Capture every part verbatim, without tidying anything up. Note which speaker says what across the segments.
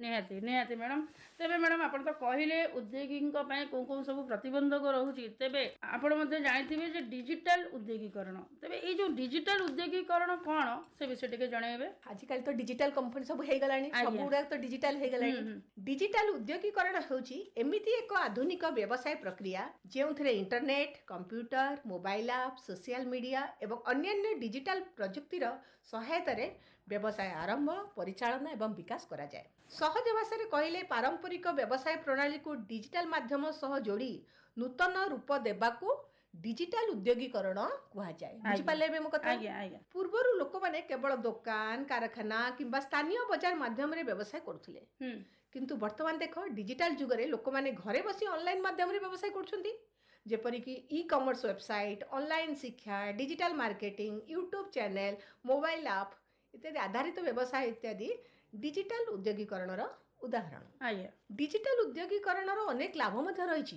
Speaker 1: निहाती निहाती मैडम तेबे मैडम आपण तो कहले उद्योगी कौन कौन सब प्रतिबंधक रोचे तेबे आपण मध्य जानिथिबे जे डिजिटल उद्योगीकरण तेबे ए जो डिजिटल उद्योगीकरण कौन से विषय टिके जणाइबे।
Speaker 2: आजिकल तो डिजिटल कंपनी सब हे गलानी सब गुडा तो डिजिटल हे गलानी। डिजिटल उद्योगीकरण होची एमिति एक आधुनिक व्यवसाय प्रक्रिया जेउथरे internet computer mobile app social media एवं अन्य डिजिटल प्रजुक्तिर सहायता रे व्यवसाय आरंभ परिचालन एवं विकास करा जाए। सहज भाषा रे कहले पारंपरिक व्यवसाय प्रणाली को डिजिटल माध्यम सह जोड़ी नूतन रूप देबाकू डिजिटल उद्योगीकरण कहा जाए। बुझी पाले बे मो कथा। पूर्वरु लोक माने केवल दुकान कारखाना किंबा स्थानीय बाजार माध्यम रे व्यवसाय करथुले किंतु वर्तमान देखो डिजिटल जुग रे लोक माने घरे बसी ऑनलाइन माध्यम रे व्यवसाय करछुंती जेपरिकी ई कॉमर्स वेबसाइट ऑनलाइन शिक्षा digital marketing YouTube channel mobile app इत्यादि आधारित व्यवसाय इत्यादि डिजिटल उद्योगीकरण उदाहरण। डिजिटल उद्योगीकरण अनेक लाभ मध्य रही।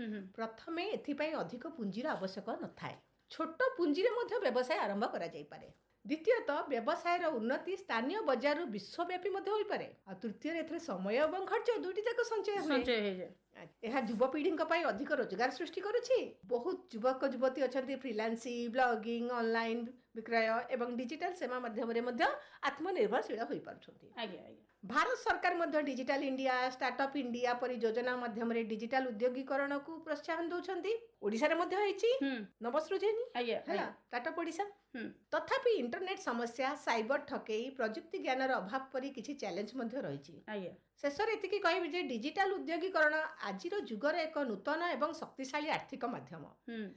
Speaker 2: प्रथमे एथिपाई अधिक पुंजीर आवश्यक नथाए छोट पुंजीरे मध्य व्यवसाय आरंभ करा जाई पारे। द्वितीयत व्यवसायर उन्नति स्थानीय बजार विश्वव्यापी मध्य होई पारे। आ तृतीय एथरे समय एवं खर्च दुटी जाक संचय
Speaker 1: संचय हे जाय।
Speaker 2: यह युवपीढ़ी अधिक रोजगार सृष्टि करुछि। बहुत युवक युवती अच्छा फ्रीलांसिंग ब्लॉगिंग ऑनलाइन विक्रय एवं डिजिटल सेवा माध्यम आत्मनिर्भरशील हो पार्छन्ति। भारत सरकार मध्य डिजिटल इंडिया स्टार्टअप इंडिया परि योजना माध्यम डिजिटल उद्योगीकरण को प्रोत्साहन दउछन्ति। ओडिसा रे मध्य होइछि नवसृजनी हैला स्टार्टअप ओडिसा। तथापि इंटरनेट समस्या साइबर ठकेई प्रजुक्ति ज्ञान अभाव परि किछि चैलेंज मध्य रहिछि। शेष एतिकी कहबि जे डिजिटल उद्योगीकरण आजिर जुगर एक नूतन एवं शक्तिशाली आर्थिक माध्यम।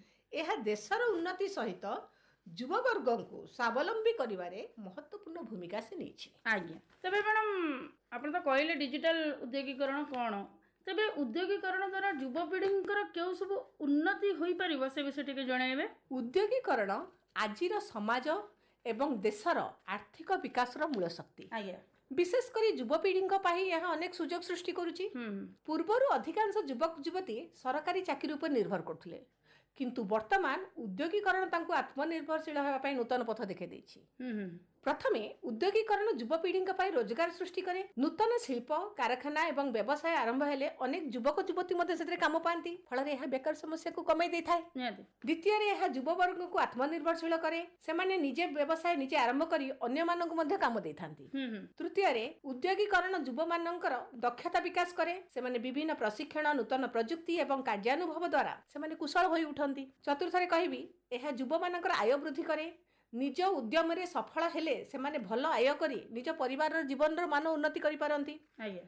Speaker 2: यह देशर उन्नति सहित युववर्ग को स्वावलंबी करिवारे महत्वपूर्ण भूमिका से नेछि।
Speaker 1: आज्ञा तबे मैडम आपण तो कहले डिजिटल उद्योगीकरण कोन तबे उद्योगीकरण द्वारा युवपीढ़ींकर केउ सब उन्नति होई परिबो से विषय टिके जणाइबे।
Speaker 2: उद्योगीकरण आजिर समाज एवं देशर आर्थिक विकासर मूल शक्ति।
Speaker 1: आज्ञा
Speaker 2: विशेषकर युवपीढ़ी यह अनेक सुजोग सृष्टि करुछि। पूर्वर अधिकांश युवक युवती सरकारी चाकरी उपर निर्भर करथुले किंतु वर्तमान उद्योगीकरण तांको आत्मनिर्भरशील होबा पई नूतन पथ देखे दैछि। प्रथमे उद्योगीकरण युवपीढ़ी रोजगार सृष्टि करे। नूतन शिल्प कारखाना एवं व्यवसाय आरंभ हेले अनेक युवक युवती मध्य सेतरे काम पांती फल यह बेकार समस्या को कमाई दै थाए। द्वितीय रे यह युववर्ग को आत्मनिर्भरशील करे सेमाने निजे व्यवसाय निजे आरंभ करी अन्य मानक मध्य काम दै थांती। तृतीय रे उद्योगीकरण युव मानकर दक्षता विकास करे सेमाने विभिन्न प्रशिक्षण नूतन प्रजुक्ति एवं कार्यानुभव द्वारा सेमाने कुशल होई उठंती। चतुर्थ रे कहबी यह युव मानकर आय वृद्धि करे निज उद्यम रे सफल हेले सेमाने भल आय करी निज परिवार जीवन मान उन्नति करि पारंती।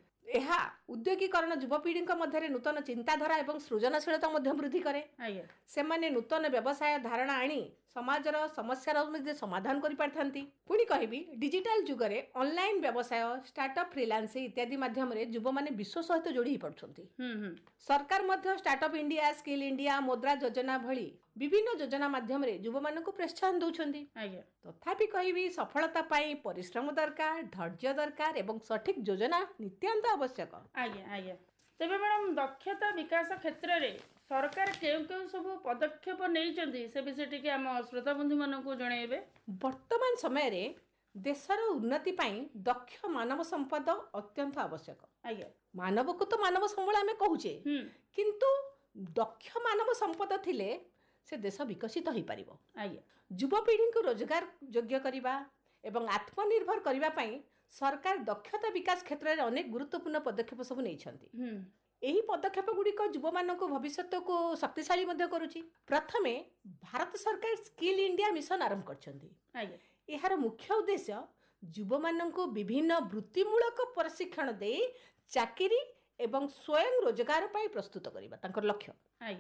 Speaker 2: यह उद्योगीकरण युवपीढ़ी मध्य नूतन चिंताधारा एवं सृजनशीलता मध्य वृद्धि करे। सेमाने नूतन व्यवसाय धारणा आनी समाजर समस्या समाधान करि पारथांती। पुणी कहबी डिजिटल जुगरे ऑनलाइन व्यवसाय स्टार्टअप फ्रीलांसिंग इत्यादि माध्यम रे युव माने विश्व सहित जोड़ी पारछन्ती। सरकार मध्य स्टार्टअप इंडिया स्किल इंडिया मुद्रा योजना भली विभिन्न योजना माध्यम रे युव मानक प्रोत्साहन दउछन्ती। तथापि कहबी सफलता पाई परिश्रम दरकार धैर्य दरकार एवं सठिक योजना नित्यांत आवश्यक।
Speaker 1: आज्ञा आज्ञा तेबे मैडम दक्षता विकास क्षेत्र रे सरकार केउ केउ सब पदक्षेप नेइचन्ती से विषय टिके हम श्रोता बंधु मानन को जणाइबे।
Speaker 2: वर्तमान समय रे देशर उन्नति पाई दक्ष मानव संपद अत्यंत आवश्यक।
Speaker 1: आज्ञा
Speaker 2: मानव को तो मानव संबल आमे कहूचे किंतु दक्ष मानव संपद थिले से देश विकसित हो पारिबो। आज्ञा युवपीढ़ी को रोजगार योग्य करिबा एवं आत्मनिर्भर करिबा पाई सरकार दक्षता विकास क्षेत्र में अनेक गुरुत्वपूर्ण पदक्षेप सब नेइछन्ती। एही पदक्षेप गुड़िक युव मानक भविष्य को शक्तिशाली मध्य करुछि। प्रथमे भारत सरकार स्किल इंडिया मिशन आरंभ करछन्ती। एहार मुख्य उद्देश्य युव मानक विभिन्न वृत्तिमूलक प्रशिक्षण दे चाकरी एवं स्वयं रोजगार पाई प्रस्तुत करिबा तांकर लक्ष्य।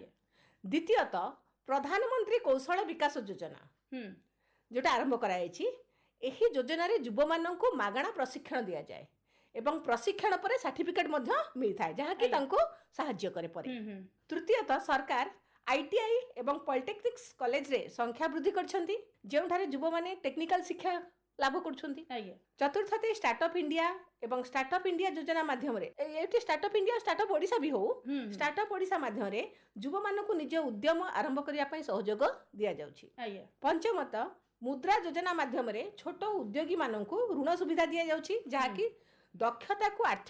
Speaker 2: द्वितीयत प्रधानमंत्री कौशल विकास योजना जोटा आरंभ करायछि। एही योजना रे युव मानक मागणा प्रशिक्षण दिया जाए एवं प्रशिक्षण पर सर्टिफिकेट मध्य मिलता है जहाँ कि तांको सहाय्य करे परे। तृतीयत सरकार आईटीआई एवं पॉलिटेक्निक्स कॉलेज रे संख्या वृद्धि करछन्ती जेउठारे युव माने टेक्निकल शिक्षा लाभ करछन्ती। चतुर्थते स्टार्टअप इंडिया एवं स्टार्टअप इंडिया योजना माध्यम रे एठी स्टार्टअप इंडिया स्टार्टअप ओडिशा भी हो स्टार्टअप ओडिशा माध्यम रे युव मानक निज उद्यम आरंभ करिया पई सहयोग दिया जाउछि। पंचमत मुद्रा योजना माध्यम रे छोट उद्योगी मानक ऋण सुविधा दिया जाउछि जहाँ कि दक्षता को